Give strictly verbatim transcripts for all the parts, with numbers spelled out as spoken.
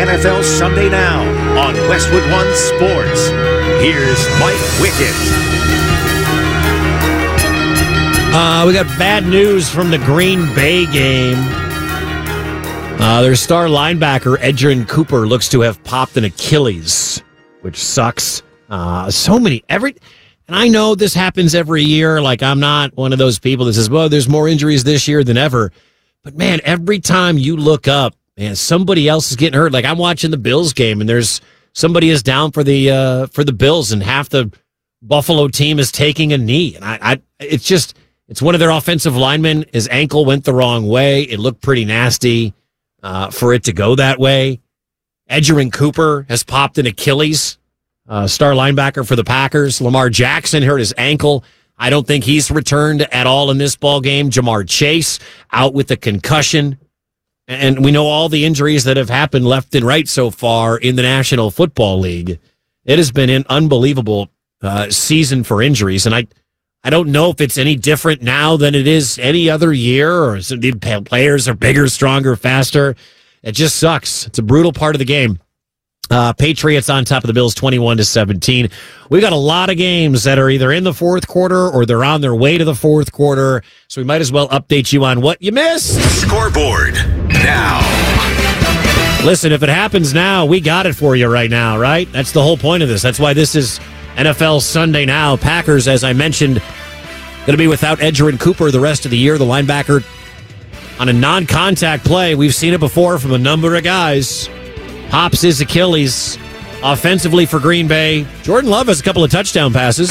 N F L Sunday Now on Westwood One Sports. Here's Mike Wickett. Uh, we got bad news from the Green Bay game. Uh, their star linebacker, Edgerrin Cooper, looks to have popped an Achilles, which sucks. Uh, so many, every, and I know this happens every year. Like, I'm not one of those people that says, well, there's more injuries this year than ever. But man, every time you look up, man, somebody else is getting hurt. Like, I'm watching the Bills game, and there's somebody is down for the uh, for the Bills, and half the Buffalo team is taking a knee. And I, I, it's just, it's one of their offensive linemen. His ankle went the wrong way. It looked pretty nasty uh, for it to go that way. Edgerrin Cooper has popped an Achilles, uh, star linebacker for the Packers. Lamar Jackson hurt his ankle. I don't think he's returned at all in this ball game. Jamar Chase out with a concussion. And we know all the injuries that have happened left and right so far in the National Football League. It has been an unbelievable uh, season for injuries. And I I don't know if it's any different now than it is any other year, or is it the players are bigger, stronger, faster. It just sucks. It's a brutal part of the game. Uh, Patriots on top of the Bills, twenty-one to seventeen. We got a lot of games that are either in the fourth quarter or they're on their way to the fourth quarter. So we might as well update you on what you missed. Scoreboard now. Listen, if it happens now, we got it for you right now, right? That's the whole point of this. That's why this is N F L Sunday Now. Packers, as I mentioned, going to be without Edgerrin Cooper the rest of the year. The linebacker on a non-contact play. We've seen it before from a number of guys. Pops his Achilles. Offensively for Green Bay, Jordan Love has a couple of touchdown passes.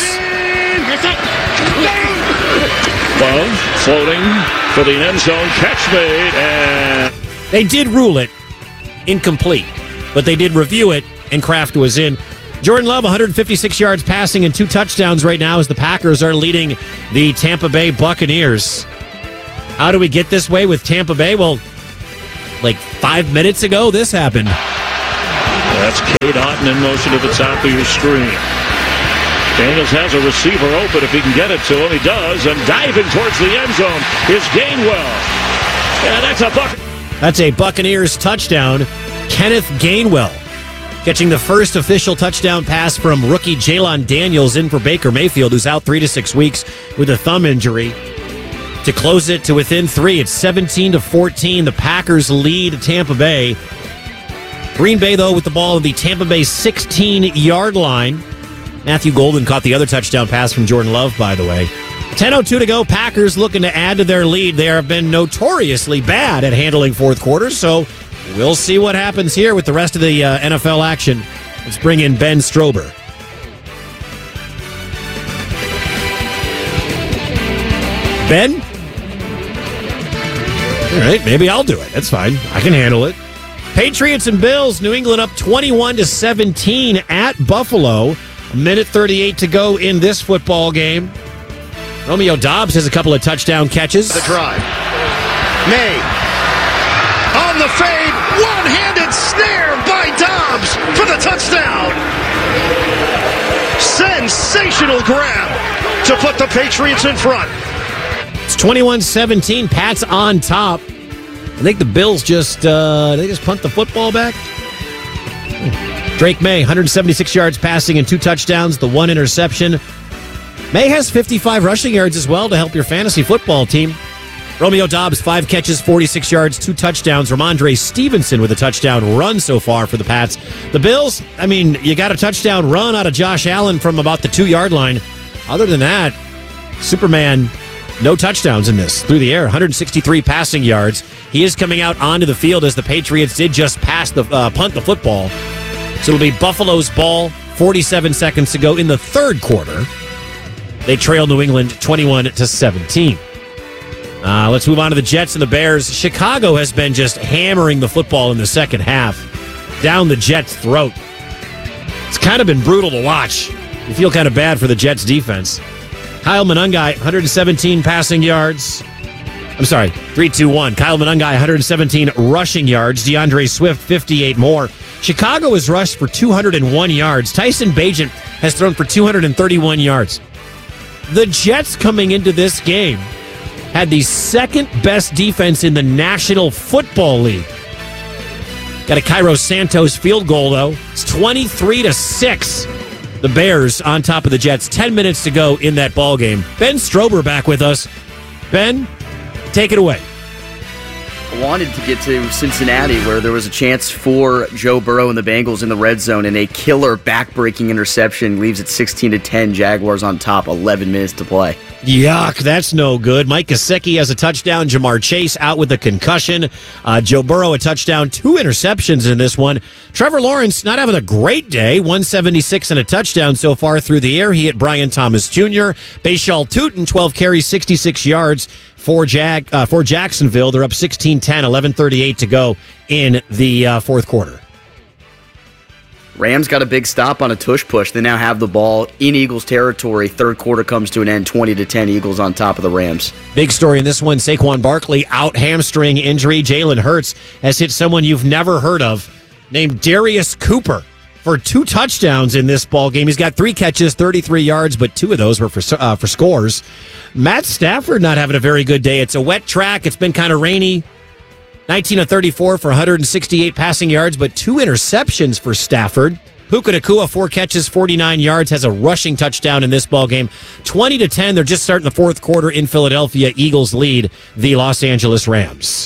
Love floating for the end zone. Catch made. And they did rule it incomplete, but they did review it, and Kraft was in. Jordan Love, one hundred fifty-six yards passing and two touchdowns right now as the Packers are leading the Tampa Bay Buccaneers. How do we get this way with Tampa Bay? Well, like five minutes ago, this happened. That's Cade Otton in motion to the top of your screen. Daniels has a receiver open if he can get it to him. He does, and diving towards the end zone is Gainwell. And that's a Buc- That's a Buccaneers touchdown. Kenneth Gainwell catching the first official touchdown pass from rookie Jalen Daniels in for Baker Mayfield, who's out three to six weeks with a thumb injury. To close it to within three, it's seventeen to fourteen. The Packers lead Tampa Bay. Green Bay, though, with the ball in the Tampa Bay sixteen-yard line. Matthew Golden caught the other touchdown pass from Jordan Love, by the way. ten oh two to go. Packers looking to add to their lead. They have been notoriously bad at handling fourth quarters, so we'll see what happens here with the rest of the uh, N F L action. Let's bring in Ben Strober. Ben? All right, maybe I'll do it. That's fine. I can handle it. Patriots and Bills, New England up twenty-one to seventeen at Buffalo. A minute thirty-eight to go in this football game. Romeo Doubs has a couple of touchdown catches. The drive. May. On the fade. One-handed snare by Doubs for the touchdown. Sensational grab to put the Patriots in front. It's twenty-one seventeen. Pats on top. I think the Bills just uh, they just punt the football back. Drake May, one hundred seventy-six yards passing and two touchdowns, the one interception. May has fifty-five rushing yards as well to help your fantasy football team. Romeo Doubs, five catches, forty-six yards, two touchdowns. Ramondre Stevenson with a touchdown run so far for the Pats. The Bills, I mean, you got a touchdown run out of Josh Allen from about the two-yard line. Other than that, Superman, no touchdowns in this. Through the air, one hundred sixty-three passing yards. He is coming out onto the field as the Patriots did just pass the uh, punt the football. So it'll be Buffalo's ball, forty-seven seconds to go in the third quarter. They trail New England twenty-one to seventeen. Uh, let's move on to the Jets and the Bears. Chicago has been just hammering the football in the second half down the Jets' throat. It's kind of been brutal to watch. You feel kind of bad for the Jets' defense. Kyle Monangai, one hundred seventeen passing yards. I'm sorry, three two one. Kyle Monangai, one hundred seventeen rushing yards. DeAndre Swift, fifty-eight more. Chicago has rushed for two hundred one yards. Tyson Bagent has thrown for two hundred thirty-one yards. The Jets coming into this game had the second best defense in the National Football League. Got a Cairo Santos field goal, though. It's twenty-three to six. The Bears on top of the Jets. Ten minutes to go in that ball game. Ben Strober back with us. Ben, take it away. I wanted to get to Cincinnati, where there was a chance for Joe Burrow and the Bengals in the red zone, and a killer back-breaking interception leaves it sixteen to ten. Jaguars on top, eleven minutes to play. Yuck, that's no good. Mike Gesicki has a touchdown. Jamar Chase out with a concussion. Uh, Joe Burrow a touchdown. Two interceptions in this one. Trevor Lawrence not having a great day. one seventy-six and a touchdown so far through the air. He hit Brian Thomas Junior Bashal Tutin, twelve carries, sixty-six yards for Jag uh, for Jacksonville. They're up sixteen ten, eleven thirty-eight to go in the uh, fourth quarter. Rams got a big stop on a tush push. They now have the ball in Eagles territory. Third quarter comes to an end, twenty to ten. Eagles on top of the Rams. Big story in this one, Saquon Barkley out hamstring injury. Jalen Hurts has hit someone you've never heard of named Darius Cooper for two touchdowns in this ball game. He's got three catches, thirty-three yards, but two of those were for uh, for scores. Matt Stafford not having a very good day. It's a wet track. It's been kind of rainy. nineteen of thirty-four for one hundred sixty-eight passing yards, but two interceptions for Stafford. Puka Nacua, four catches, forty-nine yards, has a rushing touchdown in this ball game. twenty to ten, they're just starting the fourth quarter in Philadelphia. Eagles lead the Los Angeles Rams.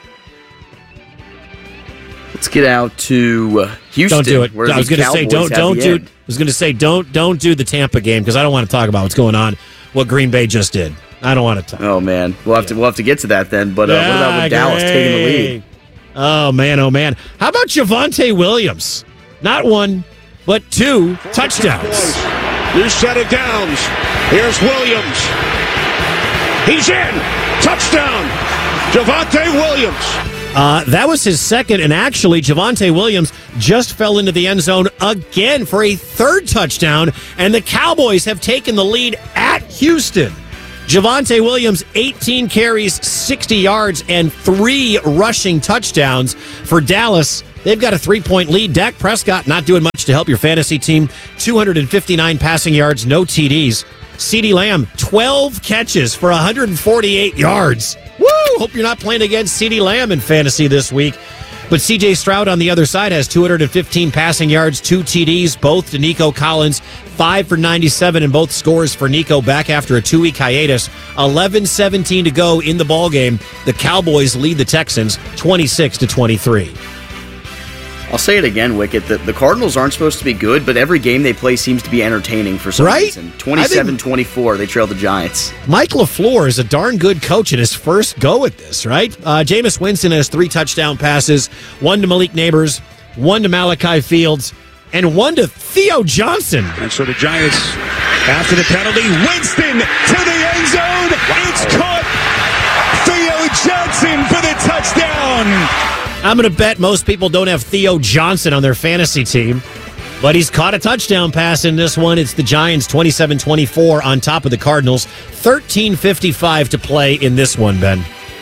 Let's get out to uh, Houston. Don't do it. I was going to say don't don't do. I was going to say don't don't do the Tampa game because I don't want to talk about what's going on. What Green Bay just did. I don't want to talk. Oh man, we'll have yeah. to we'll have to get to that then. But uh, yeah, what about with Dallas great. taking the lead? Oh man, oh man. How about Javonte Williams? Not one, but two touchdowns. New set of downs. Here's Williams. He's in. Touchdown. Javonte Williams. Uh, that was his second, and actually, Javonte Williams just fell into the end zone again for a third touchdown, and the Cowboys have taken the lead at Houston. Javonte Williams, eighteen carries, sixty yards, and three rushing touchdowns for Dallas. They've got a three-point lead. Dak Prescott not doing much to help your fantasy team. two hundred fifty-nine passing yards, no T Ds. CeeDee Lamb, twelve catches for one hundred forty-eight yards. Woo! Hope you're not playing against CeeDee Lamb in fantasy this week. But C J Stroud on the other side has two hundred fifteen passing yards, two T Ds, both to Nico Collins, five for ninety-seven, and both scores for Nico back after a two-week hiatus. eleven seventeen to go in the ballgame. The Cowboys lead the Texans twenty-six to twenty-three. I'll say it again, Wicket. The, the Cardinals aren't supposed to be good, but every game they play seems to be entertaining for some right? reason. twenty-seven twenty-four, they trail the Giants. Mike LaFleur is a darn good coach in his first go at this, right? Uh, Jameis Winston has three touchdown passes, one to Malik Neighbors, one to Malachi Fields, and one to Theo Johnson. And so the Giants, after the penalty, Winston to the end zone. Wow. It's caught. Theo Johnson for the touchdown. I'm going to bet most people don't have Theo Johnson on their fantasy team, but he's caught a touchdown pass in this one. It's the Giants twenty-seven twenty-four on top of the Cardinals. thirteen fifty-five to play in this one, Ben.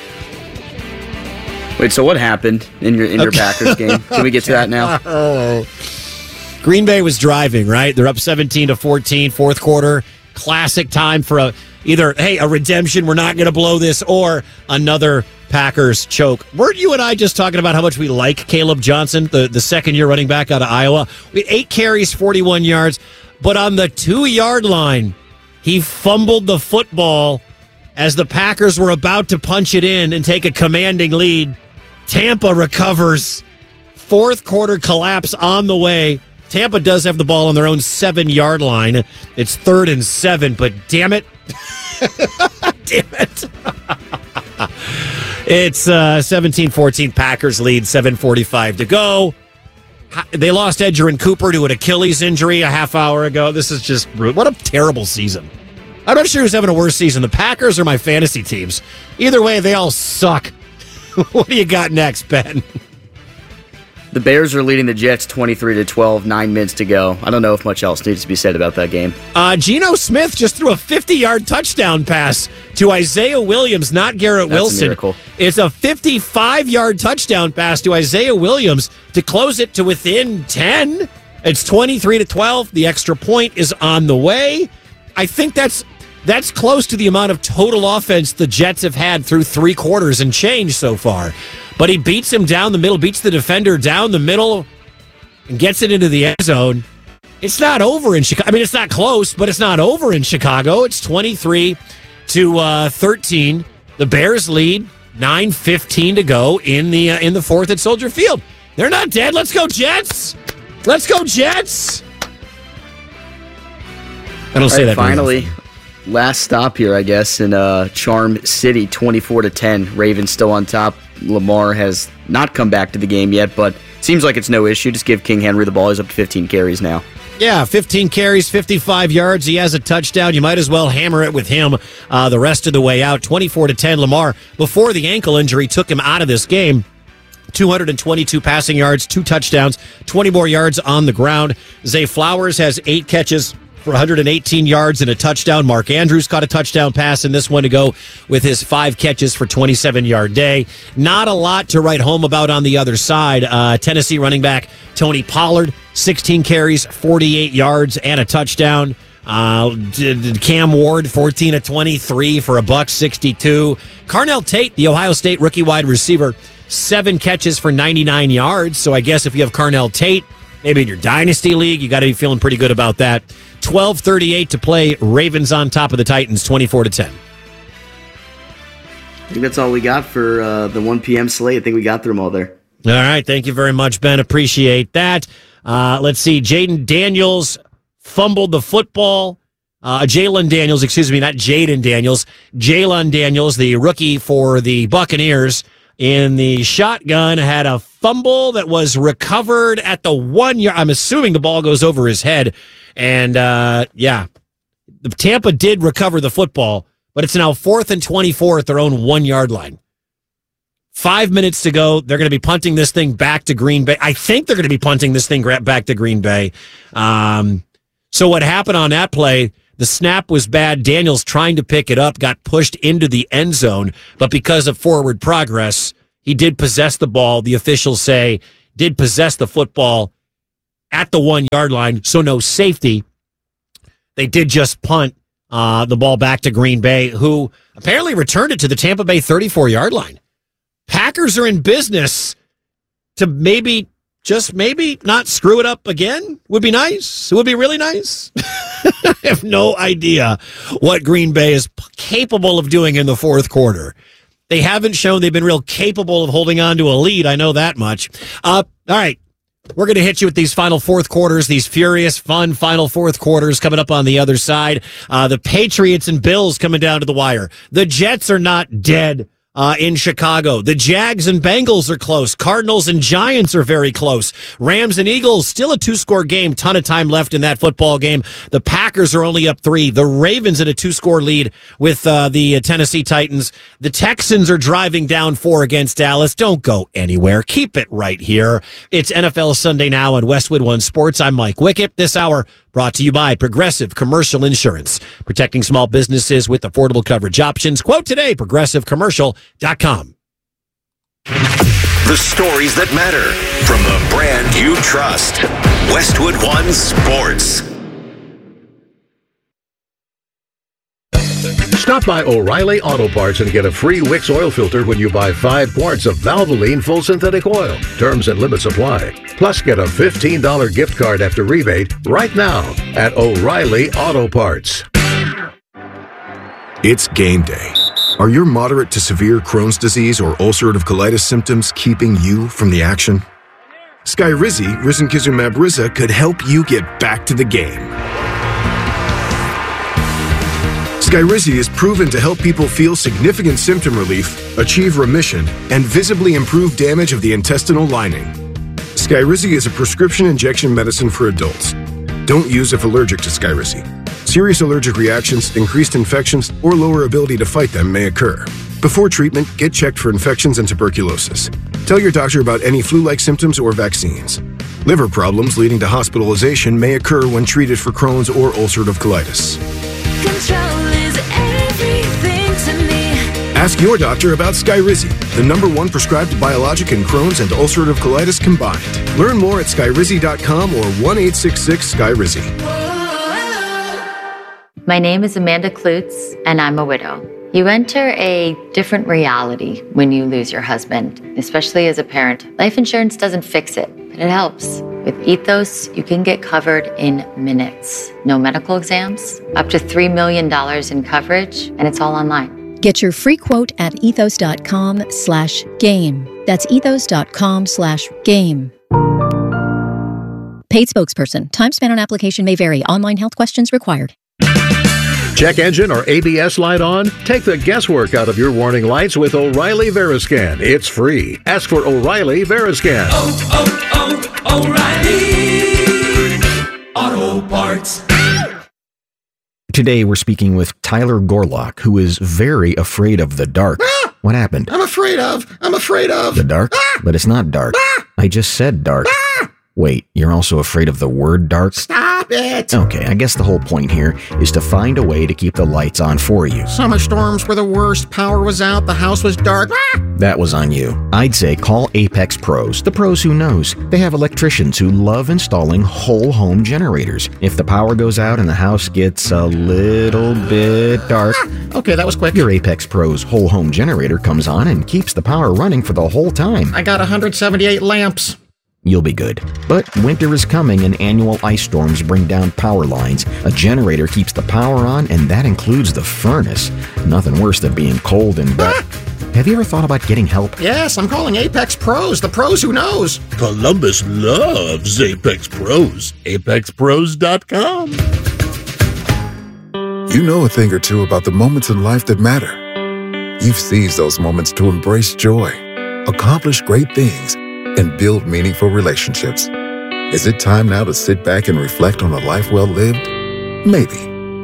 Wait, so what happened in your in your okay. Packers game? Can we get to that now? Oh. Green Bay was driving, right? They're up seventeen to fourteen, fourth quarter. Classic time for a either, hey, a redemption, we're not going to blow this, or another Packers choke. Weren't you and I just talking about how much we like Caleb Johnson, the, the second-year running back out of Iowa? Eight carries, forty-one yards, but on the two-yard line, he fumbled the football as the Packers were about to punch it in and take a commanding lead. Tampa recovers. Fourth quarter collapse on the way. Tampa does have the ball on their own seven-yard line. It's third and seven, but damn it. damn it. It's uh, seventeen fourteen, Packers lead, seven forty-five to go. They lost Edgerrin Cooper to an Achilles injury a half hour ago. This is just brutal. What a terrible season. I'm not sure who's having a worse season, the Packers or my fantasy teams. Either way, they all suck. What do you got next, Ben? The Bears are leading the Jets twenty-three to twelve, nine minutes to go. I don't know if much else needs to be said about that game. Uh, Geno Smith just threw a fifty-yard touchdown pass to Isaiah Williams, not Garrett That's Wilson. A miracle. It's a fifty-five-yard touchdown pass to Isaiah Williams to close it to within ten. It's twenty-three to twelve. The extra point is on the way. I think that's that's close to the amount of total offense the Jets have had through three quarters and change so far. but he beats him down the middle, beats the defender down the middle, and gets it into the end zone. It's not over in Chicago. I mean, it's not close, but it's not over in Chicago. It's twenty-three to thirteen. The Bears lead, nine fifteen to go in the uh, in the fourth at Soldier Field. They're not dead. Let's go, Jets. Let's go, Jets. I don't say right, that. Finally, last stop here, I guess, in uh, Charm City, twenty-four to ten. Ravens still on top. Lamar has not come back to the game yet, but seems like it's no issue. Just give King Henry the ball. He's up to fifteen carries now. Yeah, fifteen carries, fifty-five yards. He has a touchdown. You might as well hammer it with him uh, the rest of the way out. twenty-four to ten. Lamar, before the ankle injury, took him out of this game. two hundred twenty-two passing yards, two touchdowns, twenty more yards on the ground. Zay Flowers has eight catches for one hundred eighteen yards and a touchdown. Mark Andrews caught a touchdown pass in this one to go with his five catches for twenty-seven-yard day. Not a lot to write home about on the other side. Uh, Tennessee running back Tony Pollard, sixteen carries, forty-eight yards, and a touchdown. Uh, Cam Ward, fourteen of twenty-three for a buck sixty-two. Carnell Tate, the Ohio State rookie wide receiver, seven catches for ninety-nine yards. So I guess if you have Carnell Tate, maybe in your dynasty league, you got to be feeling pretty good about that. twelve thirty-eight to play. Ravens on top of the Titans, twenty-four to ten. I think that's all we got for uh, the one p.m. slate. I think we got through them all there. All right. Thank you very much, Ben. Appreciate that. Uh, let's see. Jaden Daniels fumbled the football. Uh, Jalen Daniels, excuse me, not Jaden Daniels. Jalen Daniels, the rookie for the Buccaneers, in the shotgun, had a fumble that was recovered at the one yard. I'm assuming the ball goes over his head. And, uh, yeah, the Tampa did recover the football, but it's now fourth and twenty-four at their own one-yard line. Five minutes to go. They're going to be punting this thing back to Green Bay. I think they're going to be punting this thing back to Green Bay. Um, so what happened on that play, the snap was bad. Daniels trying to pick it up, got pushed into the end zone, but because of forward progress, he did possess the ball. The officials say did possess the football at the one-yard line, so no safety. They did just punt uh, the ball back to Green Bay, who apparently returned it to the Tampa Bay thirty-four-yard line. Packers are in business to maybe, just maybe, not screw it up again. Would be nice. It would be really nice. I have no idea what Green Bay is capable of doing in the fourth quarter. They haven't shown they've been real capable of holding on to a lead. I know that much. Uh, all right. We're going to hit you with these final fourth quarters, these furious, fun final fourth quarters coming up on the other side. Uh, the Patriots and Bills coming down to the wire. The Jets are not dead. Uh, in Chicago. The Jags and Bengals are close. Cardinals and Giants are very close. Rams and Eagles, still a two-score game. Ton of time left in that football game. The Packers are only up three. The Ravens in a two-score lead with uh, the Tennessee Titans. The Texans are driving down four against Dallas. Don't go anywhere. Keep it right here. It's N F L Sunday Now on Westwood One Sports. I'm Mike Wickett. This hour brought to you by Progressive Commercial Insurance, protecting small businesses with affordable coverage options. Quote today, progressive commercial dot com. The stories that matter from the brand you trust. Westwood One Sports. Stop by O'Reilly Auto Parts and get a free Wix oil filter when you buy five quarts of Valvoline full synthetic oil. Terms and limits apply. Plus, get a fifteen dollars gift card after rebate right now at O'Reilly Auto Parts. It's game day. Are your moderate to severe Crohn's disease or ulcerative colitis symptoms keeping you from the action? Skyrizi, risankizumab Riza, could help you get back to the game. Skyrizi is proven to help people feel significant symptom relief, achieve remission, and visibly improve damage of the intestinal lining. Skyrizi is a prescription injection medicine for adults. Don't use if allergic to Skyrizi. Serious allergic reactions, increased infections, or lower ability to fight them may occur. Before treatment, get checked for infections and tuberculosis. Tell your doctor about any flu-like symptoms or vaccines. Liver problems leading to hospitalization may occur when treated for Crohn's or ulcerative colitis. Control is everything to me. Ask your doctor about Skyrizi, the number one prescribed biologic in Crohn's and ulcerative colitis combined. Learn more at skyrizi dot com or one eight six six Skyrizi. My name is Amanda Klutz, and I'm a widow. You enter a different reality when you lose your husband, especially as a parent. Life insurance doesn't fix it, but it helps. With Ethos, you can get covered in minutes. No medical exams, up to three million dollars in coverage, and it's all online. Get your free quote at ethos.com slash game. That's ethos.com slash game. Paid spokesperson. Time spent on application may vary. Online health questions required. Check engine or A B S light on? Take the guesswork out of your warning lights with O'Reilly Veriscan. It's free. Ask for O'Reilly Veriscan. Oh, oh, oh, O'Reilly Auto Parts. Today we're speaking with Tyler Gorlock, who is very afraid of the dark. Ah! What happened? I'm afraid of. I'm afraid of. The dark? Ah! But it's not dark. Ah! I just said dark. Ah! Wait, you're also afraid of the word dark? Stop it. Okay, I guess the whole point here is to find a way to keep the lights on for you. Summer storms were the worst. Power was out. The house was dark. Ah! That was on you. I'd say call Apex Pros, the pros who knows. They have electricians who love installing whole home generators. If the power goes out and the house gets a little bit dark, ah! Okay, that was quick. Your Apex Pros whole home generator comes on and keeps the power running for the whole time. I got one hundred seventy-eight lamps. You'll be good. But winter is coming and annual ice storms bring down power lines. A generator keeps the power on, and that includes the furnace. Nothing worse than being cold and wet. Have you ever thought about getting help? Yes, I'm calling Apex Pros, the pros who knows. Columbus loves Apex Pros. apex pros dot com. You know a thing or two about the moments in life that matter. You've seized those moments to embrace joy, accomplish great things, and build meaningful relationships. Is it time now to sit back and reflect on a life well lived? Maybe.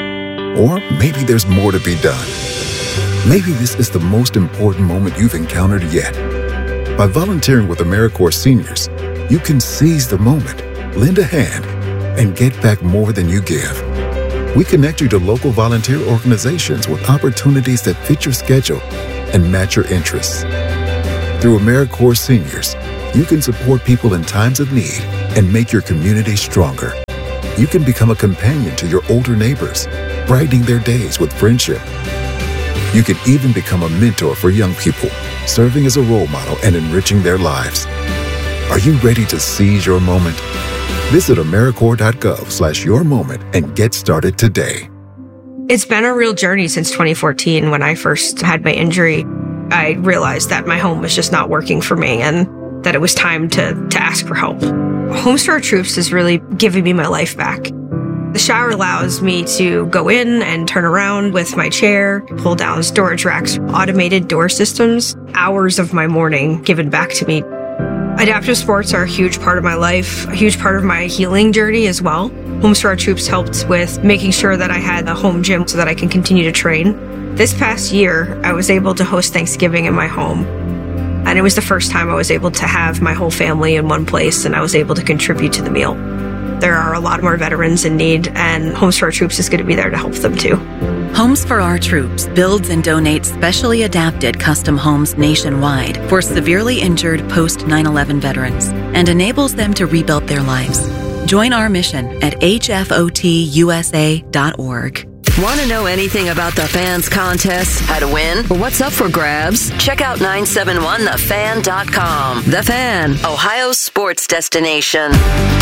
Or maybe there's more to be done. Maybe this is the most important moment you've encountered yet. By volunteering with AmeriCorps Seniors, you can seize the moment, lend a hand, and get back more than you give. We connect you to local volunteer organizations with opportunities that fit your schedule and match your interests. Through AmeriCorps Seniors, you can support people in times of need and make your community stronger. You can become a companion to your older neighbors, brightening their days with friendship. You can even become a mentor for young people, serving as a role model and enriching their lives. Are you ready to seize your moment? Visit AmeriCorps.gov slash your moment and get started today. It's been a real journey since twenty fourteen when I first had my injury. I realized that my home was just not working for me and that it was time to, to ask for help. Homes for Our Troops is really giving me my life back. The shower allows me to go in and turn around with my chair, pull down storage racks, automated door systems, hours of my morning given back to me. Adaptive sports are a huge part of my life, a huge part of my healing journey as well. Homes for Our Troops helped with making sure that I had a home gym so that I can continue to train. This past year, I was able to host Thanksgiving in my home. And it was the first time I was able to have my whole family in one place and I was able to contribute to the meal. There are a lot more veterans in need, and Homes for Our Troops is going to be there to help them too. Homes for Our Troops builds and donates specially adapted custom homes nationwide for severely injured post nine eleven veterans and enables them to rebuild their lives. Join our mission at H F O T U S A dot org. Want to know anything about the Fans contest, how to win, or what's up for grabs? Check out nine seven one the fan dot com. The Fan, Ohio's sports destination.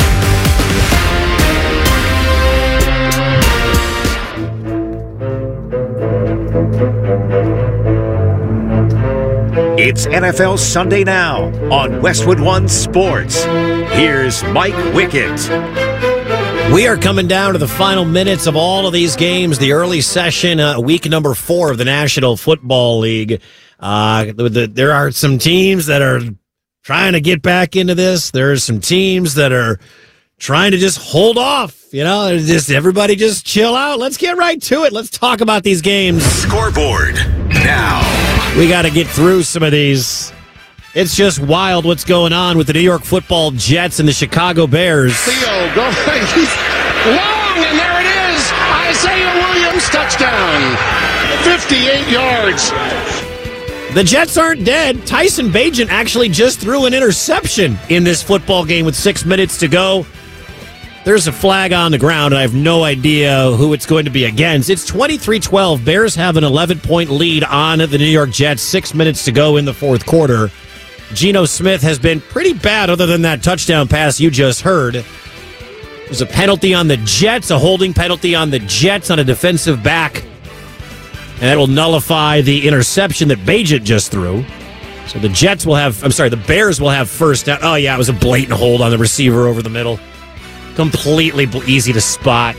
It's N F L Sunday Now on Westwood One Sports. Here's Mike Wickett. We are coming down to the final minutes of all of these games, the early session, uh, week number four of the National Football League. Uh, the, the, there are some teams that are trying to get back into this. There are some teams that are trying to just hold off. You know, just everybody just chill out. Let's get right to it. Let's talk about these games. Scoreboard now. We got to get through some of these. It's just wild what's going on with the New York Football Jets and the Chicago Bears. Theo going long, and there it is. Isaiah Williams, touchdown. fifty-eight yards. The Jets aren't dead. Tyson Bagent actually just threw an interception in this football game with six minutes to go. There's a flag on the ground, and I have no idea who it's going to be against. It's twenty-three twelve. Bears have an eleven-point lead on the New York Jets. Six minutes to go in the fourth quarter. Geno Smith has been pretty bad other than that touchdown pass you just heard. There's a penalty on the Jets, a holding penalty on the Jets on a defensive back. And that will nullify the interception that Bagent just threw. So the Jets will have, I'm sorry, the Bears will have first down. Oh, yeah, it was a blatant hold on the receiver over the middle. Completely easy to spot.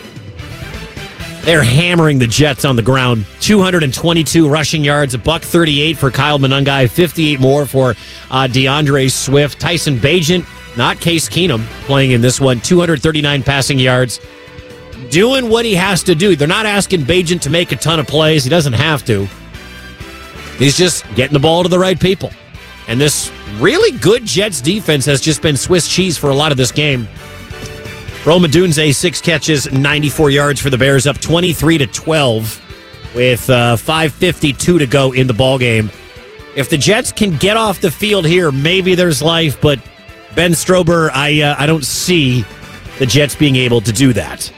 They're hammering the Jets on the ground. two hundred twenty-two rushing yards, a buck thirty-eight for Kyle Monangai, fifty-eight more for uh, DeAndre Swift. Tyson Bagent, not Case Keenum, playing in this one. two hundred thirty-nine passing yards. Doing what he has to do. They're not asking Bagent to make a ton of plays. He doesn't have to. He's just getting the ball to the right people. And this really good Jets defense has just been Swiss cheese for a lot of this game. Rome Odunze, six catches, ninety-four yards for the Bears, up twenty-three to twelve with uh, five fifty-two to go in the ballgame. If the Jets can get off the field here, maybe there's life, but Ben Strober, I uh, I don't see the Jets being able to do that.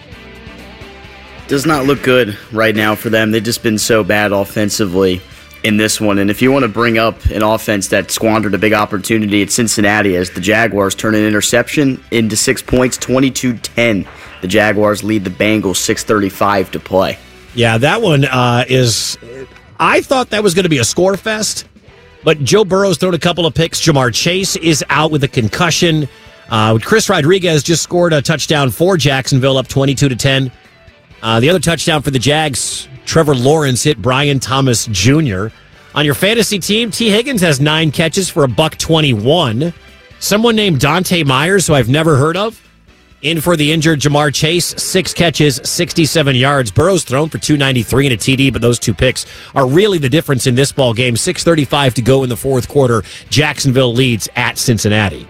Does not look good right now for them. They've just been so bad offensively in this one. And if you want to bring up an offense that squandered a big opportunity at Cincinnati as the Jaguars turn an interception into six points, twenty-two ten. The Jaguars lead the Bengals six thirty-five to play. Yeah, that one uh, is... I thought that was going to be a score fest, but Joe Burrow's thrown a couple of picks. Jamar Chase is out with a concussion. Uh, Chris Rodriguez just scored a touchdown for Jacksonville, up twenty-two to ten. Uh, the other touchdown for the Jags, Trevor Lawrence hit Brian Thomas Junior On your fantasy team, T. Higgins has nine catches for a buck twenty-one. Someone named Dante Myers, who I've never heard of, in for the injured Jamar Chase, six catches, sixty-seven yards. Burrow's thrown for two ninety-three and a T D, but those two picks are really the difference in this ball game. six thirty-five to go in the fourth quarter. Jacksonville leads at Cincinnati.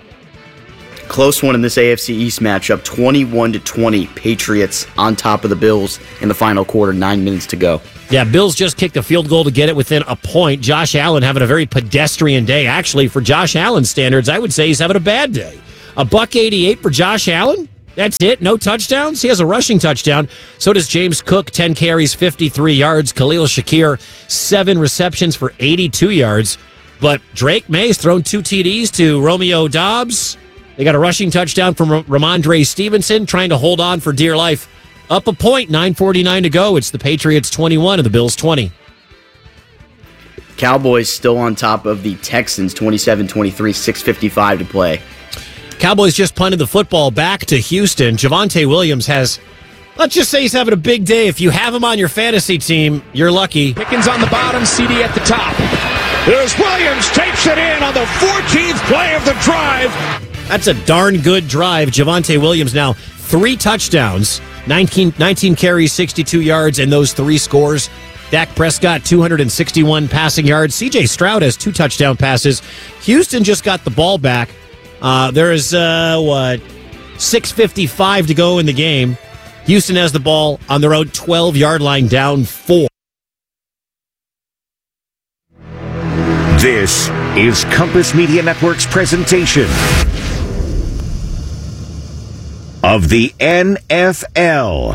Close one in this A F C East matchup, twenty-one to twenty. Patriots on top of the Bills in the final quarter, nine minutes to go. Yeah, Bills just kicked a field goal to get it within a point. Josh Allen having a very pedestrian day. Actually, for Josh Allen standards, I would say he's having a bad day. A buck eighty-eight for Josh Allen. That's it. No touchdowns. He has a rushing touchdown. So does James Cook, ten carries, fifty-three yards. Khalil Shakir, seven receptions for eighty-two yards. But Drake May's thrown two T Ds to Romeo Doubs. They got a rushing touchdown from Ramondre Stevenson, trying to hold on for dear life. Up a point, nine forty-nine to go. It's the Patriots twenty-one and the Bills twenty. Cowboys still on top of the Texans, twenty-seven twenty-three, six fifty-five to play. Cowboys just punted the football back to Houston. Javonte Williams has, let's just say he's having a big day. If you have him on your fantasy team, you're lucky. Pickens on the bottom, C D at the top. There's Williams, takes it in on the fourteenth play of the drive. That's a darn good drive. Javonte Williams now three touchdowns, nineteen, nineteen carries, sixty-two yards, and those three scores. Dak Prescott, two hundred sixty-one passing yards. C J Stroud has two touchdown passes. Houston just got the ball back. Uh, there is, uh, what, six fifty-five to go in the game. Houston has the ball on their own twelve-yard line, down four. This is Compass Media Network's presentation of the N F L.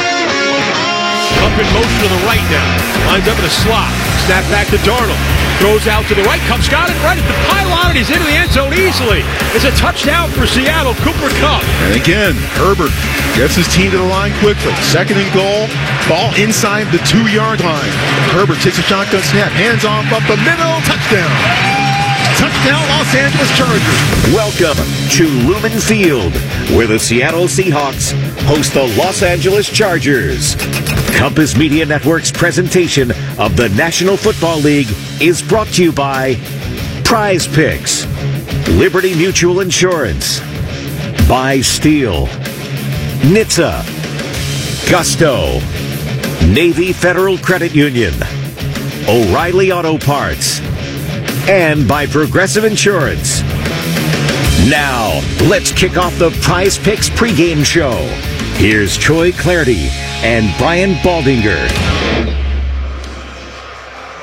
Up in motion to the right now. Lines up in a slot. Snap back to Darnold. Throws out to the right. Comes got it right at the pylon, and he's into the end zone easily. It's a touchdown for Seattle. Cooper Kupp. And again, Herbert gets his team to the line quickly. Second and goal. Ball inside the two-yard line. Herbert takes a shotgun snap. Hands off up the middle. Touchdown. Touchdown, Los Angeles Chargers. Welcome to Lumen Field, where the Seattle Seahawks host the Los Angeles Chargers. Compass Media Network's presentation of the National Football League is brought to you by Prize Picks, Liberty Mutual Insurance, by Steel, N H T S A, Gusto, Navy Federal Credit Union, O'Reilly Auto Parts, and by Progressive Insurance. Now, let's kick off the Prize Picks pregame show. Here's Troy Clardy and Brian Baldinger.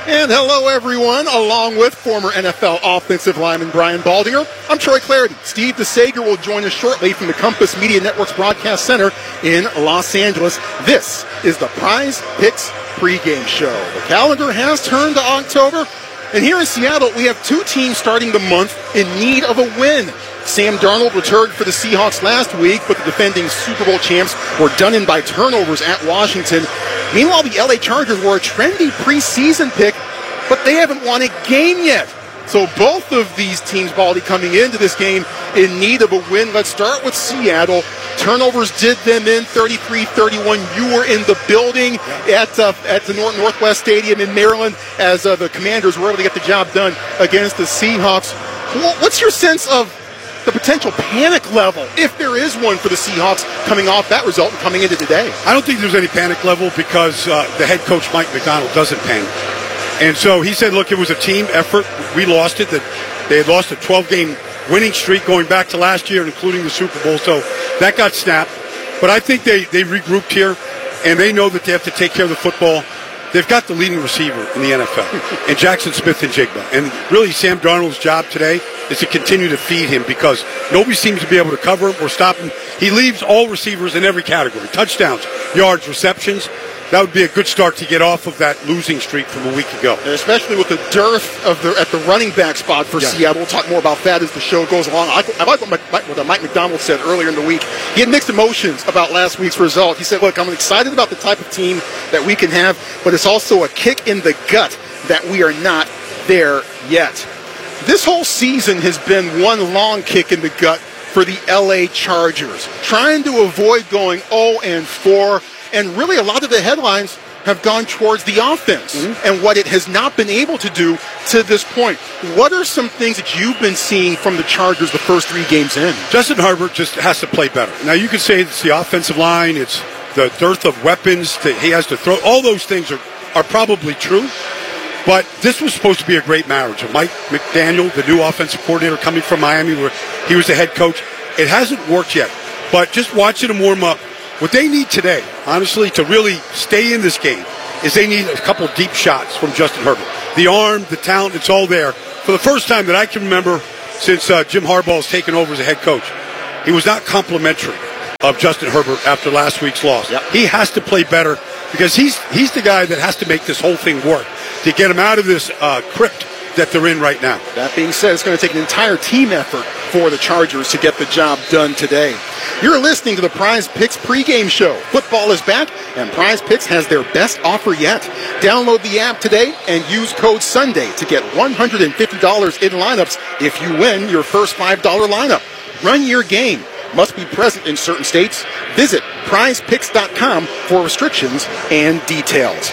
And hello, everyone. Along with former N F L offensive lineman Brian Baldinger, I'm Troy Clarity. Steve DeSager will join us shortly from the Compass Media Network's Broadcast Center in Los Angeles. This is the Prize Picks pregame show. The calendar has turned to October, and here in Seattle, we have two teams starting the month in need of a win. Sam Darnold returned for the Seahawks last week, but the defending Super Bowl champs were done in by turnovers at Washington. Meanwhile, the L A Chargers were a trendy preseason pick, but they haven't won a game yet. So both of these teams, Baldy, coming into this game in need of a win. Let's start with Seattle. Turnovers did them in, thirty-three thirty-one. You were in the building at uh, at the North Northwest Stadium in Maryland as uh, the Commanders were able to get the job done against the Seahawks. What's your sense of the potential panic level, if there is one, for the Seahawks coming off that result and coming into today? I don't think there's any panic level because uh, the head coach, Mike Macdonald, doesn't panic. And so he said, look, it was a team effort. We lost it. That they had lost a twelve-game winning streak going back to last year, including the Super Bowl. So that got snapped. But I think they, they regrouped here, and they know that they have to take care of the football. They've got the leading receiver in the N F L, and Jackson Smith-Njigba. And really, Sam Darnold's job today is to continue to feed him because nobody seems to be able to cover him or stop him. He leaves all receivers in every category: touchdowns, yards, receptions. That would be a good start to get off of that losing streak from a week ago. And especially with the dearth of the at the running back spot for yeah. Seattle. We'll talk more about that as the show goes along. I, I like what, Mike, what Mike Macdonald said earlier in the week. He had mixed emotions about last week's result. He said, look, I'm excited about the type of team that we can have, but it's also a kick in the gut that we are not there yet. This whole season has been one long kick in the gut for the L A Chargers, trying to avoid going oh and four. And really, a lot of the headlines have gone towards the offense mm-hmm. and what it has not been able to do to this point. What are some things that you've been seeing from the Chargers the first three games in? Justin Herbert just has to play better. Now, you could say it's the offensive line, it's the dearth of weapons that he has to throw. All those things are, are probably true. But this was supposed to be a great marriage. Mike McDaniel, the new offensive coordinator coming from Miami, where he was the head coach. It hasn't worked yet. But just watching him warm up, what they need today, honestly, to really stay in this game is they need a couple deep shots from Justin Herbert. The arm, the talent, it's all there. For the first time that I can remember since uh, Jim Harbaugh has taken over as a head coach, he was not complimentary of Justin Herbert after last week's loss. Yep. He has to play better because he's he's the guy that has to make this whole thing work to get him out of this uh, crypt that they're in right now. That being said, it's going to take an entire team effort for the Chargers to get the job done today. You're listening to the Prize Picks pregame show. Football is back, and Prize Picks has their best offer yet. Download the app today and use code Sunday to get one hundred fifty dollars in lineups if you win your first five dollar lineup. Run your game. Must be present in certain states. Visit prize picks dot com for restrictions and details.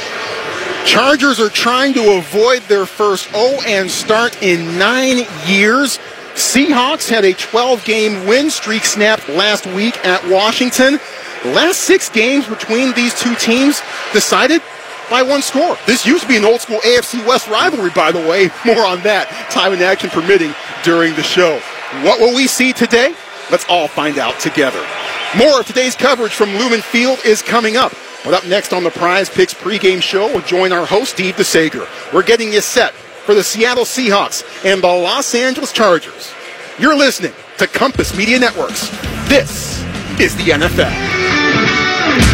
Chargers are trying to avoid their first oh and start in nine years. Seahawks had a twelve-game win streak snapped last week at Washington. Last six games between these two teams decided by one score. This used to be an old-school A F C West rivalry, by the way. More on that, time and action permitting, during the show. What will we see today? Let's all find out together. More of today's coverage from Lumen Field is coming up. But up next on the Prize Picks pregame show, we'll join our host, Steve DeSager. We're getting you set for the Seattle Seahawks and the Los Angeles Chargers. You're listening to Compass Media Networks. This is the N F L.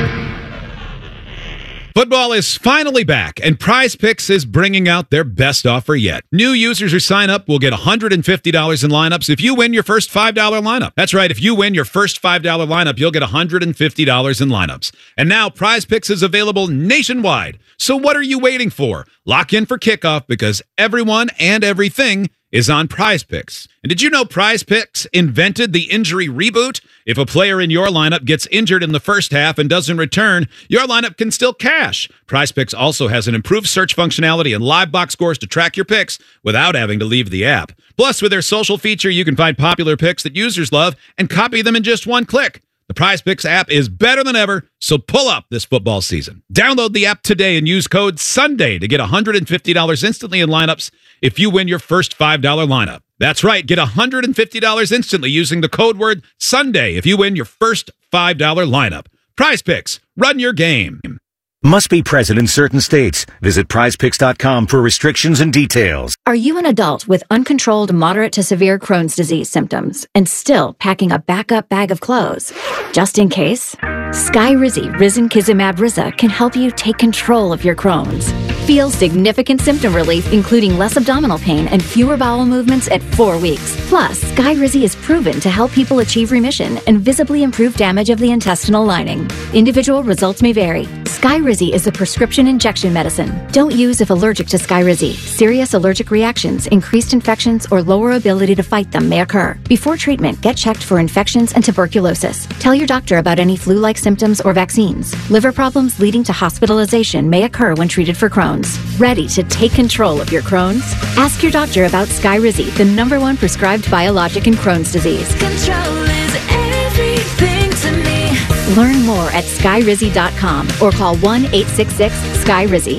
Football is finally back, and Prize Picks is bringing out their best offer yet. New users who sign up will get one hundred fifty dollars in lineups if you win your first five dollar lineup. That's right, if you win your first five dollar lineup, you'll get one hundred fifty dollars in lineups. And now Prize Picks is available nationwide. So what are you waiting for? Lock in for kickoff because everyone and everything is on Prize Picks. And did you know Prize Picks invented the injury reboot? If a player in your lineup gets injured in the first half and doesn't return, your lineup can still cash. Prize Picks also has an improved search functionality and live box scores to track your picks without having to leave the app. Plus, with their social feature, you can find popular picks that users love and copy them in just one click. The Prize Picks app is better than ever, so pull up this football season. Download the app today and use code SUNDAY to get one hundred fifty dollars instantly in lineups if you win your first five dollar lineup. That's right, get one hundred fifty dollars instantly using the code word SUNDAY if you win your first five dollar lineup. Prize Picks, run your game. Must be present in certain states. Visit prize picks dot com for restrictions and details. Are you an adult with uncontrolled moderate to severe Crohn's disease symptoms and still packing a backup bag of clothes? Just in case, Skyrizi Risankizumab Riza can help you take control of your Crohn's. Feel significant symptom relief, including less abdominal pain and fewer bowel movements at four weeks. Plus, Skyrizi is proven to help people achieve remission and visibly improve damage of the intestinal lining. Individual results may vary. Skyrizi is a prescription injection medicine. Don't use if allergic to Skyrizi. Serious allergic reactions, increased infections, or lower ability to fight them may occur. Before treatment, get checked for infections and tuberculosis. Tell your doctor about any flu-like symptoms or vaccines. Liver problems leading to hospitalization may occur when treated for Crohn's. Ready to take control of your Crohn's? Ask your doctor about Skyrizi, the number one prescribed biologic in Crohn's disease. Control is everything to me. Learn more at skyrizi dot com or call one eight six six Sky Rizzy.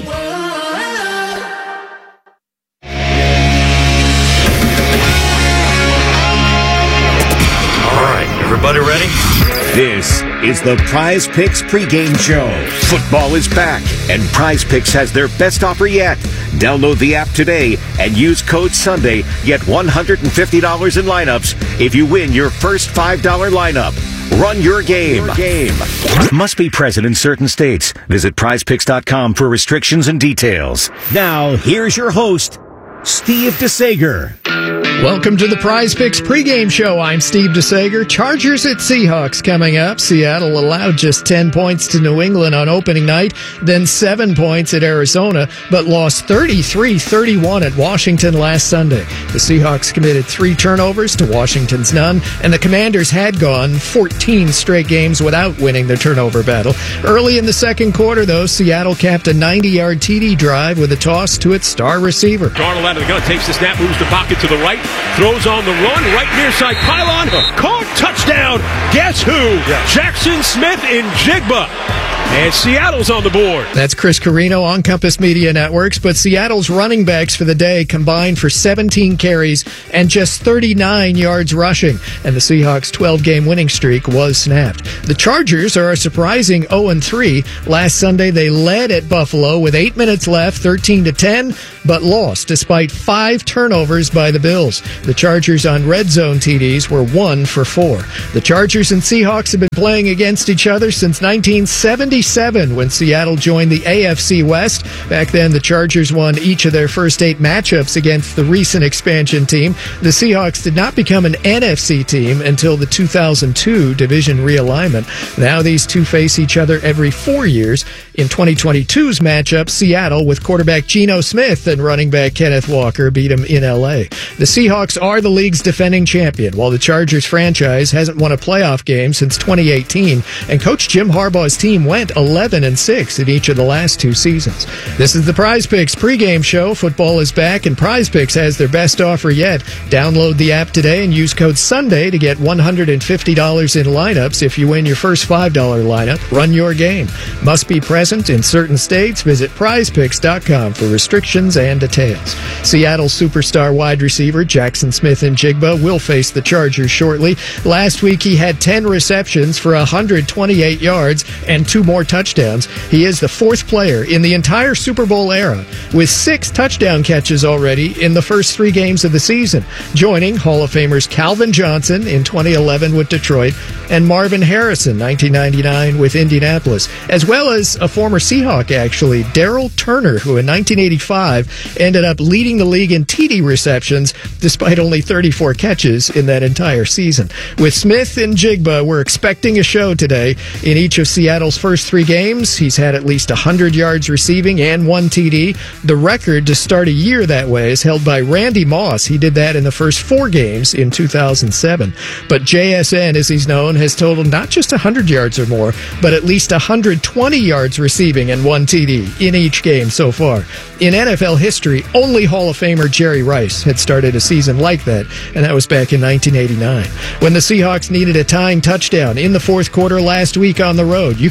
All right, everybody ready? This is the Prize Picks pregame show. Football is back, and Prize Picks has their best offer yet. Download the app today and use code Sunday. Get one hundred fifty dollars in lineups if you win your first five dollar lineup. Run your game. Your game. Must be present in certain states. Visit prize picks dot com for restrictions and details. Now, here's your host, Steve DeSager. Welcome to the Prize Picks pregame show. I'm Steve DeSager. Chargers at Seahawks coming up. Seattle allowed just ten points to New England on opening night, then seven points at Arizona, but lost thirty-three thirty-one at Washington last Sunday. The Seahawks committed three turnovers to Washington's none, and the Commanders had gone fourteen straight games without winning the turnover battle. Early in the second quarter, though, Seattle capped a ninety-yard T D drive with a toss to its star receiver. Darnold out of the gun, takes the snap, moves the pocket to the right, throws on the run, right near side pylon, caught, touchdown. Guess who? Yeah. Jackson Smith in Jigba. And Seattle's on the board. That's Chris Carino on Compass Media Networks, but Seattle's running backs for the day combined for seventeen carries and just thirty-nine yards rushing, and the Seahawks' twelve-game winning streak was snapped. The Chargers are a surprising oh and three. Last Sunday, they led at Buffalo with eight minutes left, thirteen to ten, but lost despite five turnovers by the Bills. The Chargers on red zone T Ds were one for four. The Chargers and Seahawks have been playing against each other since nineteen seventy-seven when Seattle joined the A F C West. Back then, the Chargers won each of their first eight matchups against the recent expansion team. The Seahawks did not become an N F C team until the two thousand two division realignment. Now these two face each other every four years. In twenty twenty-two's matchup, Seattle, with quarterback Geno Smith and running back Kenneth Walker, beat them in L A. The Seahawks are the league's defending champion, while the Chargers franchise hasn't won a playoff game since twenty eighteen, and Coach Jim Harbaugh's team went eleven and six in each of the last two seasons. This is the Prize Picks pregame show. Football is back, and Prize Picks has their best offer yet. Download the app today and use code Sunday to get one hundred fifty dollars in lineups if you win your first five dollar lineup. Run your game. Must be present in certain states. Visit prize picks dot com for restrictions and details. Seattle superstar wide receiver Jackson Smith in Jigba will face the Chargers shortly. Last week, he had ten receptions for one hundred twenty-eight yards and two more touchdowns. He is the fourth player in the entire Super Bowl era with six touchdown catches already in the first three games of the season, joining Hall of Famers Calvin Johnson in twenty eleven with Detroit and Marvin Harrison nineteen ninety-nine with Indianapolis, as well as a former Seahawk, actually, Daryl Turner, who in nineteen eighty-five ended up leading the league in T D receptions despite only thirty-four catches in that entire season. With Smith and Jigba, we're expecting a show today. In each of Seattle's first three games, he's had at least one hundred yards receiving and one T D. The record to start a year that way is held by Randy Moss. He did that in the first four games in two thousand seven. But J S N, as he's known, has totaled not just one hundred yards or more, but at least one hundred twenty yards receiving and one T D in each game so far. In N F L history, only Hall of Famer Jerry Rice had started a season like that, and that was back in nineteen eighty-nine. When the Seahawks needed a tying touchdown in the fourth quarter last week on the road, you can guess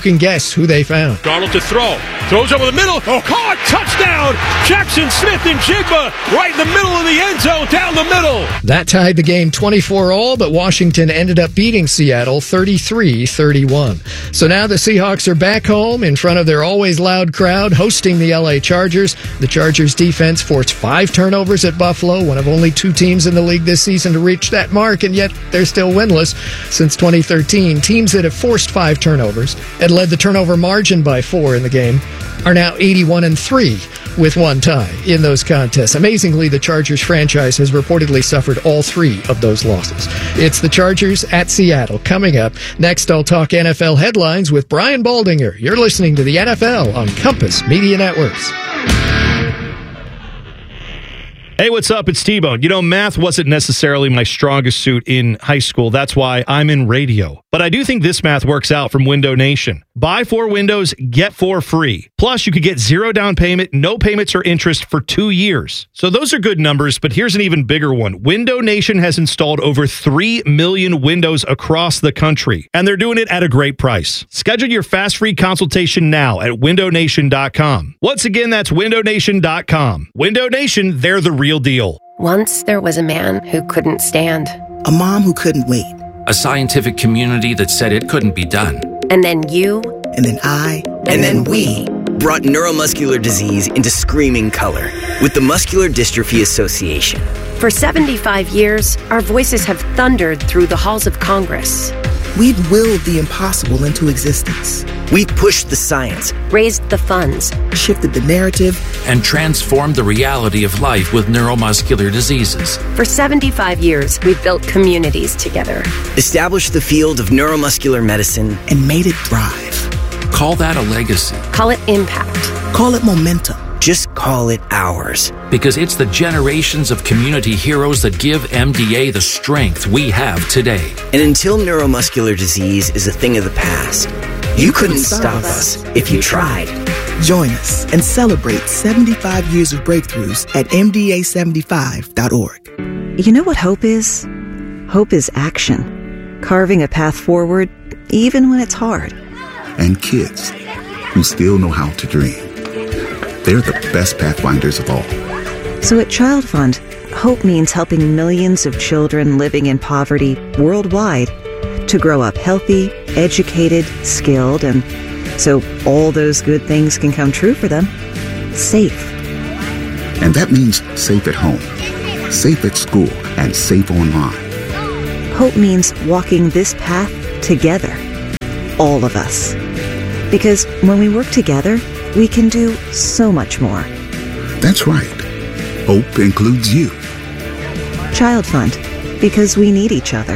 guess who they found? Darnold to throw. Throws over the middle. Oh, caught. Touchdown. Jackson Smith and Jigba right in the middle of the end zone, down the middle. That tied the game twenty-four all, but Washington ended up beating Seattle thirty-three thirty-one. So now the Seahawks are back home in front of their always loud crowd, hosting the L A Chargers. The Chargers defense forced five turnovers at Buffalo, one of only two teams in the league this season to reach that mark, and yet they're still winless. Since twenty thirteen, teams that have forced five turnovers and led the turnover margin by four in the game are now eighty-one and three with one tie in those contests. Amazingly, the Chargers franchise has reportedly suffered all three of those losses. It's the Chargers at Seattle coming up. Next, I'll talk N F L headlines with Brian Baldinger. You're listening to the N F L on Compass Media Networks. Hey, what's up? It's T-Bone. You know, math wasn't necessarily my strongest suit in high school. That's why I'm in radio. But I do think this math works out from Window Nation. Buy four windows, get four free. Plus, you could get zero down payment, no payments or interest for two years. So those are good numbers, but here's an even bigger one. Window Nation has installed over three million windows across the country, and they're doing it at a great price. Schedule your fast free consultation now at window nation dot com. Once again, that's window nation dot com. Window Nation, they're the real deal. Once there was a man who couldn't stand. A mom who couldn't wait. A scientific community that said it couldn't be done. And then you. And then I. And, and then, then we. Brought neuromuscular disease into screaming color with the Muscular Dystrophy Association. For seventy-five years, our voices have thundered through the halls of Congress. We've willed the impossible into existence. We've pushed the science, raised the funds, shifted the narrative, and transformed the reality of life with neuromuscular diseases. For seventy-five years, we've built communities together, established the field of neuromuscular medicine, and made it thrive. Call that a legacy. Call it impact. Call it momentum. Just call it ours. Because it's the generations of community heroes that give M D A the strength we have today. And until neuromuscular disease is a thing of the past, you, you couldn't, couldn't stop us if you tried. Join us and celebrate seventy-five years of breakthroughs at M D A seventy-five dot org. You know what hope is? Hope is action. Carving a path forward, even when it's hard. And kids who still know how to dream. They're the best pathfinders of all. So at Child Fund, hope means helping millions of children living in poverty worldwide to grow up healthy, educated, skilled, and so all those good things can come true for them. Safe. And that means safe at home, safe at school, and safe online. Hope means walking this path together. All of us. Because when we work together, we can do so much more. That's right. Hope includes you. Child Fund, because we need each other.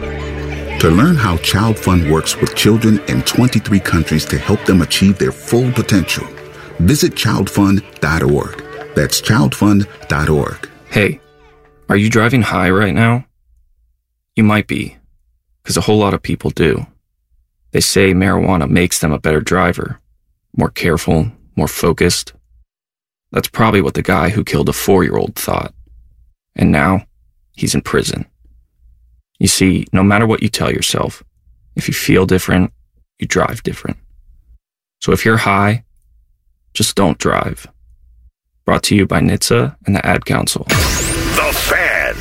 To learn how Child Fund works with children in twenty-three countries to help them achieve their full potential, visit child fund dot org. That's child fund dot org. Hey, are you driving high right now? You might be, because a whole lot of people do. They say marijuana makes them a better driver. More careful, more focused. That's probably what the guy who killed a four-year-old thought. And now, he's in prison. You see, no matter what you tell yourself, if you feel different, you drive different. So if you're high, just don't drive. Brought to you by N H T S A and the Ad Council. The Fan.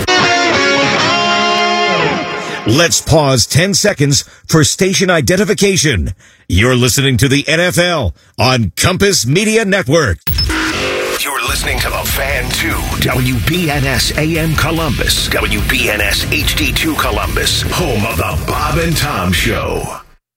Let's pause ten seconds for station identification. You're listening to the N F L on Compass Media Network. You're listening to The Fan two, W B N S A M Columbus, W B N S H D two Columbus, home of the Bob and Tom Show.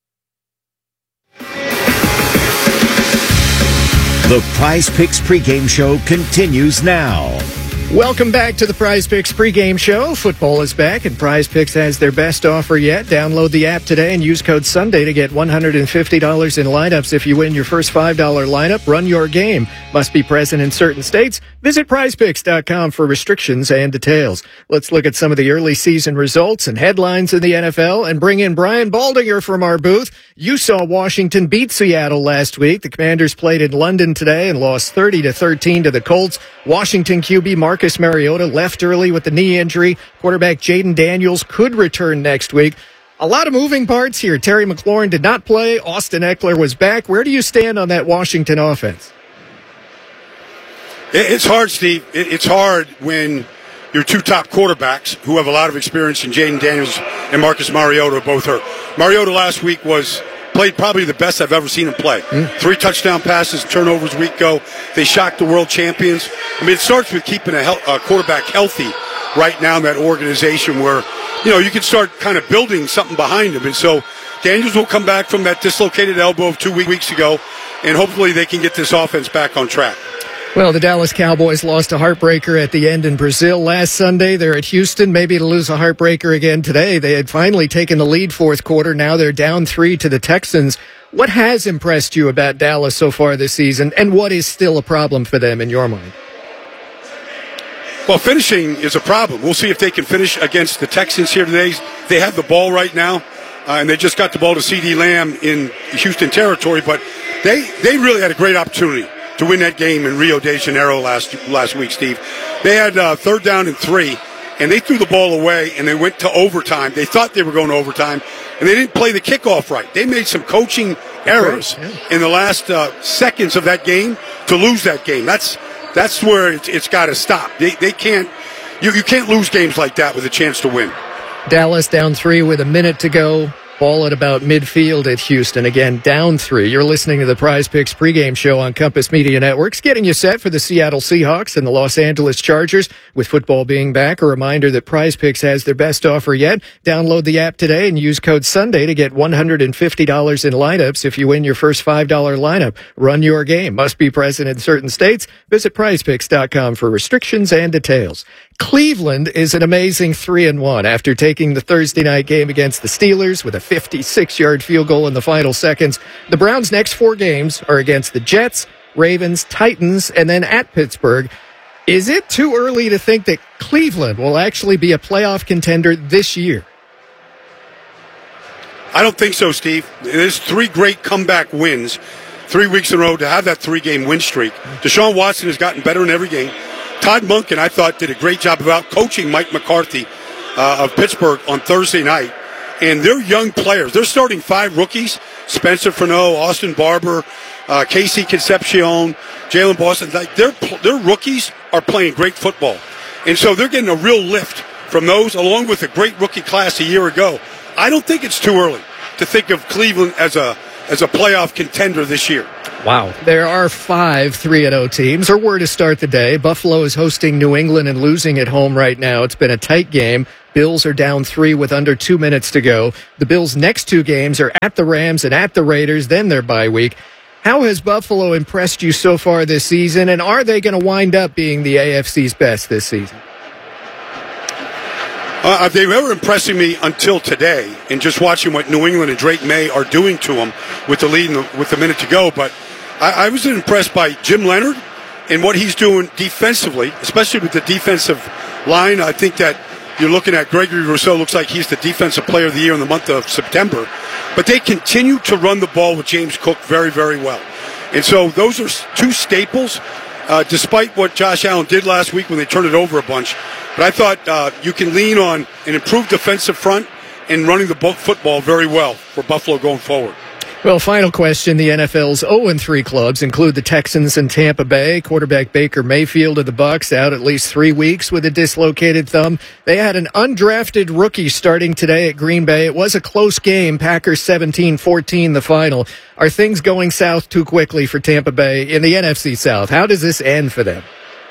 The Prize Picks pregame show continues now. Welcome back to the Prize Picks pregame show. Football is back, and Prize Picks has their best offer yet. Download the app today and use code Sunday to get one hundred fifty dollars in lineups if you win your first five dollar lineup. Run your game. Must be present in certain states. Visit prize picks dot com for restrictions and details. Let's look at some of the early season results and headlines in the N F L and bring in Brian Baldinger from our booth. You saw Washington beat Seattle last week. The Commanders played in London today and lost thirty to thirteen to the Colts. Washington Q B Marcus Mariota left early with the knee injury. Quarterback Jaden Daniels could return next week. A lot of moving parts here. Terry McLaurin did not play. Austin Eckler was back. Where do you stand on that Washington offense? It's hard, Steve. It's hard when your two top quarterbacks, who have a lot of experience in Jaden Daniels and Marcus Mariota, are both hurt. Mariota last week was played probably the best I've ever seen him play. Mm. Three touchdown passes, turnovers a week ago. They shocked the world champions. I mean, it starts with keeping a, he- a quarterback healthy right now in that organization where, you know, you can start kind of building something behind him. And so Daniels will come back from that dislocated elbow of two weeks ago, and hopefully they can get this offense back on track. Well, the Dallas Cowboys lost a heartbreaker at the end in Brazil last Sunday. They're at Houston, maybe to lose a heartbreaker again today. They had finally taken the lead fourth quarter. Now they're down three to the Texans. What has impressed you about Dallas so far this season, and what is still a problem for them in your mind? Well, finishing is a problem. We'll see if they can finish against the Texans here today. They have the ball right now, uh, and they just got the ball to CeeDee Lamb in Houston territory, but they, they really had a great opportunity to win that game in Rio de Janeiro last last week, Steve. They had uh, third down and three, and they threw the ball away, and they went to overtime. They thought they were going to overtime, and they didn't play the kickoff right. They made some coaching errors yeah. in the last uh, seconds of that game to lose that game. That's that's where it's, it's got to stop. They they can't you, you can't lose games like that with a chance to win. Dallas down three with a minute to go. Ball at about midfield at Houston. Again, down three. You're listening to the Prize Picks pregame show on Compass Media Networks, getting you set for the Seattle Seahawks and the Los Angeles Chargers. With football being back, a reminder that Prize Picks has their best offer yet. Download the app today and use code Sunday to get one hundred fifty dollars in lineups if you win your first five dollars lineup. Run your game. Must be present in certain states. Visit prize picks dot com for restrictions and details. Cleveland is an amazing three and one after taking the Thursday night game against the Steelers with a fifty-six-yard field goal in the final seconds. The Browns' next four games are against the Jets, Ravens, Titans, and then at Pittsburgh. Is it too early to think that Cleveland will actually be a playoff contender this year? I don't think so, Steve. There's three great comeback wins, three weeks in a row to have that three-game win streak. Deshaun Watson has gotten better in every game. Todd Monken, I thought, did a great job of out-coaching Mike McCarthy uh, of Pittsburgh on Thursday night. And they're young players. They're starting five rookies, Spencer Furneaux, Austin Barber, uh, Casey Concepcion, Jalen Boston. Like their, their rookies are playing great football. And so they're getting a real lift from those, along with a great rookie class a year ago. I don't think it's too early to think of Cleveland as a as a playoff contender this year. Wow. There are five three and oh teams, or were to start the day. Buffalo is hosting New England and losing at home right now. It's been a tight game. Bills are down three with under two minutes to go. The Bills' next two games are at the Rams and at the Raiders, then their bye week. How has Buffalo impressed you so far this season, and are they going to wind up being the A F C's best this season? Uh, they were impressing me until today, and just watching what New England and Drake May are doing to them with the lead and the, with a minute to go. But I, I was impressed by Jim Leonard and what he's doing defensively, especially with the defensive line. I think that you're looking at Gregory Rousseau, looks like he's the defensive player of the year in the month of September. But they continue to run the ball with James Cook very, very well. And so those are two staples, uh, despite what Josh Allen did last week when they turned it over a bunch. But I thought uh, you can lean on an improved defensive front and running the football very well for Buffalo going forward. Well, final question. The N F L's oh and three clubs include the Texans and Tampa Bay. Quarterback Baker Mayfield of the Bucs out at least three weeks with a dislocated thumb. They had an undrafted rookie starting today at Green Bay. It was a close game. Packers seventeen fourteen the final. Are things going south too quickly for Tampa Bay in the N F C South? How does this end for them?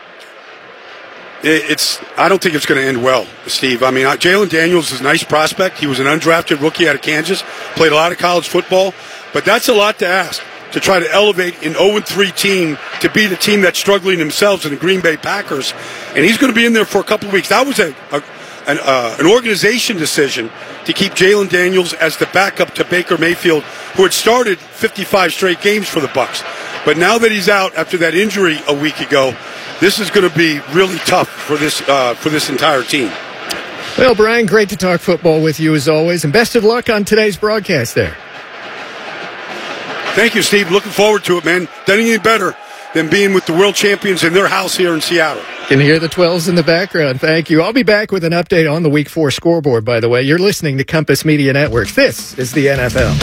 It's. I don't think it's going to end well, Steve. I mean, Jalen Daniels is a nice prospect. He was an undrafted rookie out of Kansas, played a lot of college football, but that's a lot to ask to try to elevate an oh and three team to be the team that's struggling themselves in the Green Bay Packers. And he's going to be in there for a couple of weeks. That was a, a an, uh, an organization decision to keep Jalen Daniels as the backup to Baker Mayfield, who had started fifty-five straight games for the Bucs. But now that he's out after that injury a week ago, this is going to be really tough for this uh, for this entire team. Well, Brian, great to talk football with you as always, and best of luck on today's broadcast there. Thank you, Steve. Looking forward to it, man. Doesn't get any better than being with the world champions in their house here in Seattle. Can hear the twelves in the background. Thank you. I'll be back with an update on the Week four scoreboard, by the way. You're listening to Compass Media Network. This is the N F L.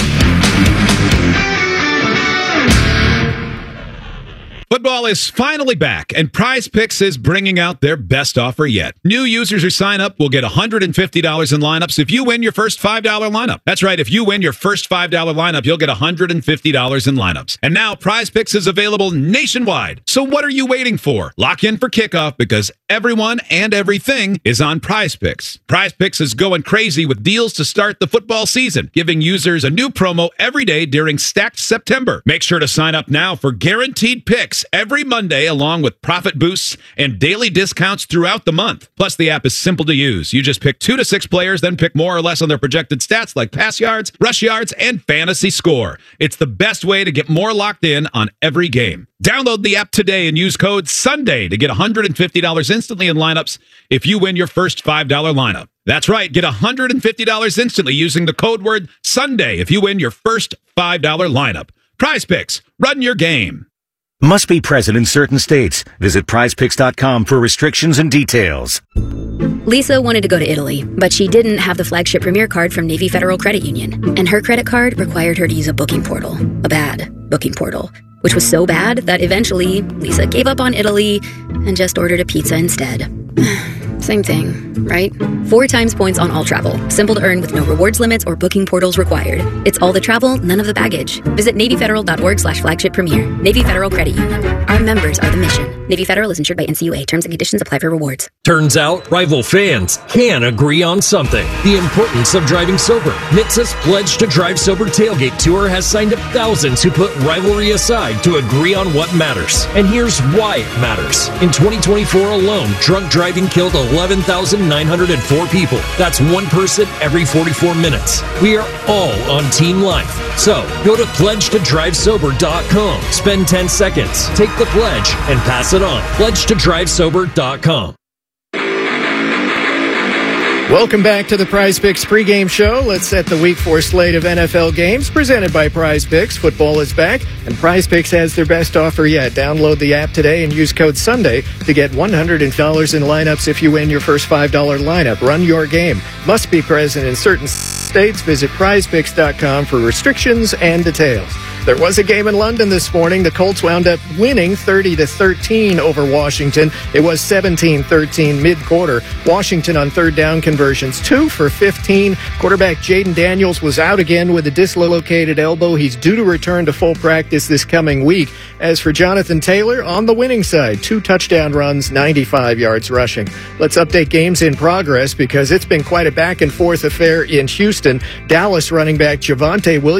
Football is finally back, and Prize Picks is bringing out their best offer yet. New users who sign up will get one hundred fifty dollars in lineups if you win your first five dollar lineup. That's right, if you win your first five dollar lineup, you'll get one hundred fifty dollars in lineups. And now Prize Picks is available nationwide. So what are you waiting for? Lock in for kickoff because everyone and everything is on Prize Picks. Prize Picks is going crazy with deals to start the football season, giving users a new promo every day during Stacked September. Make sure to sign up now for guaranteed picks every Monday, along with profit boosts and daily discounts throughout the month. Plus, the app is simple to use. You just pick two to six players, then pick more or less on their projected stats like pass yards, rush yards, and fantasy score. It's the best way to get more locked in on every game. Download the app today and use code SUNDAY to get one hundred fifty dollars instantly in lineups if you win your first five dollar lineup. That's right, get one hundred fifty dollars instantly using the code word SUNDAY if you win your first five dollar lineup. Prize Picks, run your game. Must be present in certain states. Visit prize picks dot com for restrictions and details. Lisa wanted to go to Italy, but she didn't have the flagship Premier card from Navy Federal Credit Union. And her credit card required her to use a booking portal. A bad booking portal. Which was so bad that eventually Lisa gave up on Italy and just ordered a pizza instead. Same thing, right? Four times points on all travel. Simple to earn with no rewards limits or booking portals required. It's all the travel, none of the baggage. Visit NavyFederal.org slash flagship premier. Navy Federal Credit Union. Our members are the mission. Navy Federal is insured by N C U A. Terms and conditions apply for rewards. Turns out, rival fans can agree on something. The importance of driving sober. N H T S A's Pledge to Drive Sober Tailgate Tour has signed up thousands who put rivalry aside to agree on what matters. And here's why it matters. In twenty twenty-four alone, drunk driving killed eleven thousand nine hundred four people. That's one person every forty-four minutes. We are all on Team Life. So, go to pledge to drive sober dot com. Spend ten seconds, take the pledge, and pass it on. pledge to drive sober dot com. Welcome back to the Prize Picks pregame show. Let's set the week four slate of N F L games presented by Prize Picks. Football is back, and Prize Picks has their best offer yet. Download the app today and use code SUNDAY to get one hundred dollars in lineups if you win your first five dollar lineup. Run your game. Must be present in certain states. Visit prize picks dot com for restrictions and details. There was a game in London this morning. The Colts wound up winning thirty to thirteen over Washington. It was seventeen thirteen mid-quarter. Washington on third down conversions, two for fifteen. Quarterback Jaden Daniels was out again with a dislocated elbow. He's due to return to full practice this coming week. As for Jonathan Taylor, on the winning side, two touchdown runs, ninety-five yards rushing. Let's update games in progress because it's been quite a back-and-forth affair in Houston. Dallas running back Javonte Williams